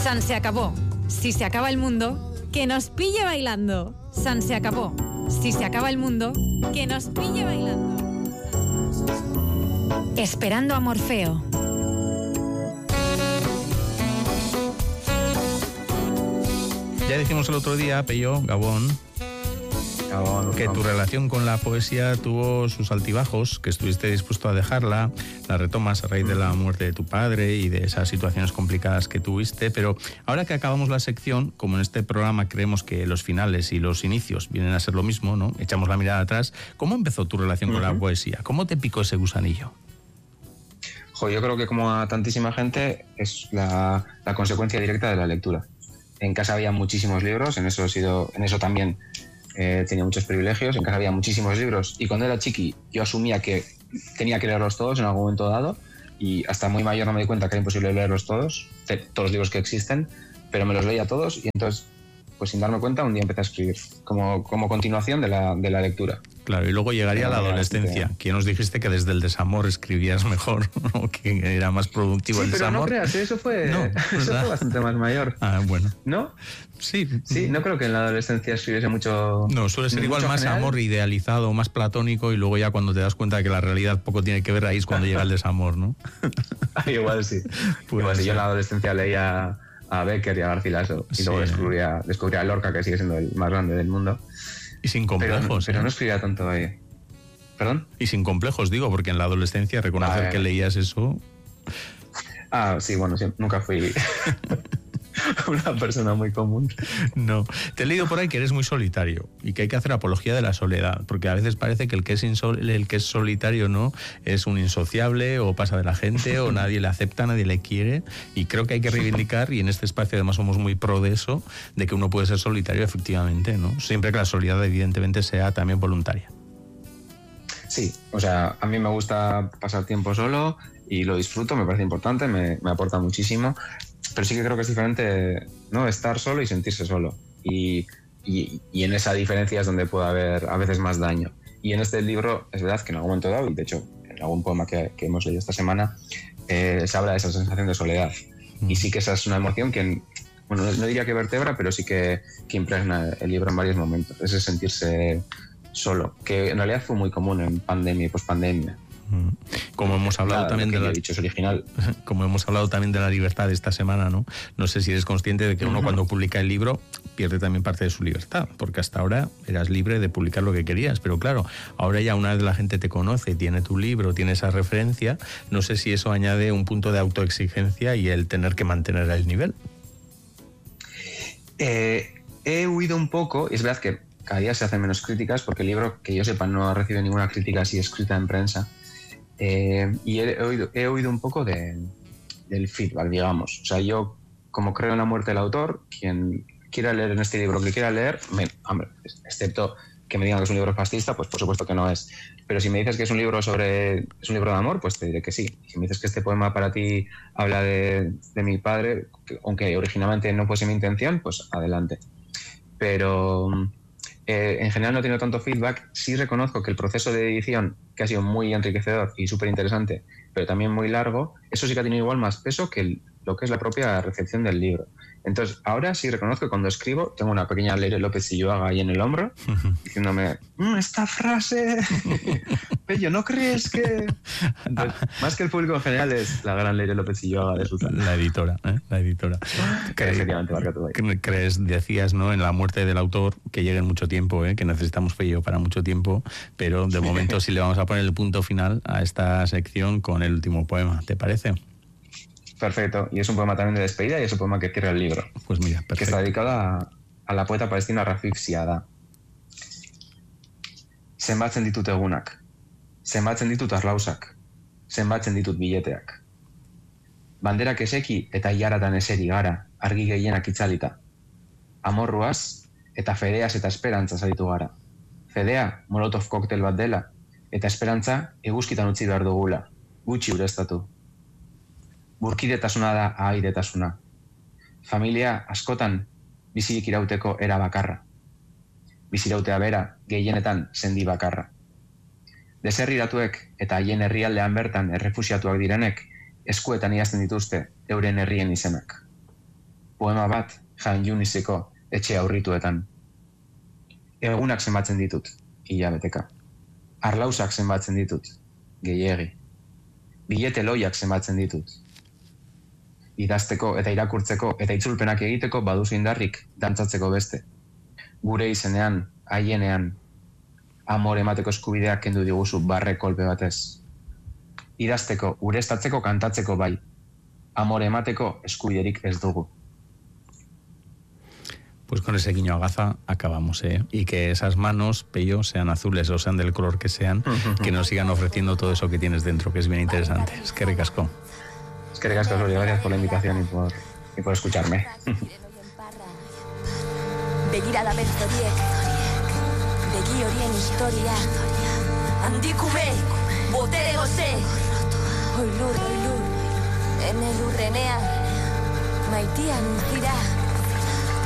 San se acabó. Si se acaba el mundo, que nos pille bailando. San se acabó. Si se acaba el mundo, que nos pille bailando. Esperando a Morfeo. Ya dijimos el otro día, Pello, Gabón, que tu relación con la poesía tuvo sus altibajos, que estuviste dispuesto a dejarla, la retomas a raíz de la muerte de tu padre y de esas situaciones complicadas que tuviste, pero ahora que acabamos la sección, como en este programa creemos que los finales y los inicios vienen a ser lo mismo, ¿no? Echamos la mirada atrás. ¿Cómo empezó tu relación con la poesía? ¿Cómo te picó ese gusanillo? Yo creo que como a tantísima gente es la consecuencia directa de la lectura. En casa había muchísimos libros, en eso también tenía muchos privilegios. En casa había muchísimos libros y cuando era chiqui yo asumía que tenía que leerlos todos en algún momento dado y hasta muy mayor no me di cuenta que era imposible leerlos todos los libros que existen, pero me los leía todos y entonces, pues sin darme cuenta, un día empecé a escribir como continuación de la lectura. Claro, y luego llegaría la adolescencia, que nos dijiste que desde el desamor escribías mejor, ¿no? Que era más productivo el desamor. Pero no creas, eso fue bastante más mayor. Ah, bueno. ¿No? Sí, no creo que en la adolescencia escribiese mucho. No, suele ser igual más general. Amor idealizado, más platónico, y luego ya cuando te das cuenta de que la realidad poco tiene que ver, ahí es cuando llega el desamor, ¿no? Igual sí. Igual sí. Yo en la adolescencia leía a Becker y a Garcilaso, y luego descubría a Lorca, que sigue siendo el más grande del mundo. Y sin complejos. Pero no escribía tanto ahí. ¿Perdón? Y sin complejos, digo, porque en la adolescencia reconocer que leías eso... Sí, bueno, nunca fui una persona muy común. No. Te he leído por ahí que eres muy solitario y que hay que hacer apología de la soledad, porque a veces parece que el que es solitario no es un insociable o pasa de la gente o nadie le acepta, nadie le quiere, y creo que hay que reivindicar, y en este espacio además somos muy pro de eso, de que uno puede ser solitario efectivamente, ¿no? Siempre que la soledad evidentemente sea también voluntaria. Sí, o sea, a mí me gusta pasar tiempo solo y lo disfruto, me parece importante, me aporta muchísimo, pero sí que creo que es diferente, ¿no?, estar solo y sentirse solo. Y en esa diferencia es donde puede haber a veces más daño. Y en este libro es verdad que en algún momento dado, y de hecho en algún poema que hemos leído esta semana, se habla de esa sensación de soledad. Y sí que esa es una emoción que, bueno, no diría que vertebra, pero sí que impregna el libro en varios momentos. Ese sentirse solo, que en realidad fue muy común en pandemia y pospandemia. Como hemos hablado también de como hemos hablado también de la libertad esta semana, ¿no? No sé si eres consciente de que uno cuando publica el libro pierde también parte de su libertad, porque hasta ahora eras libre de publicar lo que querías, pero claro, ahora ya una vez la gente te conoce, tiene tu libro, tiene esa referencia, no sé si eso añade un punto de autoexigencia y el tener que mantener el nivel. He huido un poco, y es verdad que cada día se hacen menos críticas, porque el libro, que yo sepa, no ha recibido ninguna crítica así escrita en prensa. Y he oído un poco del feedback, digamos. O sea, yo, como creo en la muerte del autor, quien quiera leer en este libro que quiera leer, hombre, excepto que me digan que es un libro fascista, pues por supuesto que no es. Pero si me dices que es un libro de amor, pues te diré que sí. Si me dices que este poema para ti habla de mi padre, aunque originalmente no fuese mi intención, pues adelante. Pero en general no he tenido tanto feedback. Sí reconozco que el proceso de edición, que ha sido muy enriquecedor y súper interesante, pero también muy largo, eso sí que ha tenido igual más peso que lo que es la propia recepción del libro. Entonces, ahora sí reconozco que cuando escribo tengo una pequeña Leire López Silloaga ahí en el hombro, diciéndome, esta frase, Pello, ¿no crees que...? Entonces, más que el público en general, es la gran Leire López Silloaga de Susa. La editora, la editora. Que efectivamente marca todo ahí. Decías, ¿no?, en la muerte del autor, que llegue en mucho tiempo, que necesitamos Pello para mucho tiempo, pero de momento sí le vamos a poner el punto final a esta sección con el último poema, ¿te parece? Perfecto, y es un poema también de despedida y es un poema que cierra el libro. Pues mira, perfecto. Que está dedicado a la poeta palestina Rafik Ziada. Zenbatzen ditut egunak, zenbatzen ditut arlausak, zenbatzen ditut bileteak. Banderak eseki eta ilaratan eseri gara, argi gehienak itzalita. Amorruaz eta fedeaz eta esperantzaz aritu gara. Fedea molotov koktel bat dela, eta esperantza eguzkitan utzi behar dugula, gutxi ureztatu. Burkidetasuna da ahaidetasuna. Familia askotan bizirik irauteko era bakarra. Bizirautea bera gehienetan sendi bakarra. Deserriratuek eta haien herrialdean bertan errefusiatuak direnek eskuetan idazten dituzte euren herrien izenak. poema bat Jan Yuniseko etxe aurrituetan. Egunak zenbatzen ditut, hilabeteka. Arlausak zenbatzen ditut, gehiegi. Bilete loiak zenbatzen ditut. Idazteko eta irakurtzeko eta itzulpenak egiteko baduzu indarrik dantzatzeko beste. Gure izenean, haienean, amore emateko eskubideak kendu diguzu barre kolpe batez. Idazteko, ureztatzeko, kantatzeko bai. Amore emateko eskubiderik ez dugu. Pues con ese guiño a Gaza acabamos, ¿eh? Y que esas manos, Pello, sean azules o sean del color que sean, que nos sigan ofreciendo todo eso que tienes dentro, que es bien interesante. Es que ricasco. Es que ricasco, Gloria. Gracias por la invitación y por escucharme. Begirada beltzoriek, begi horien historia, handikume, botere goze, oilur, ene lurrenean, maitian untzira.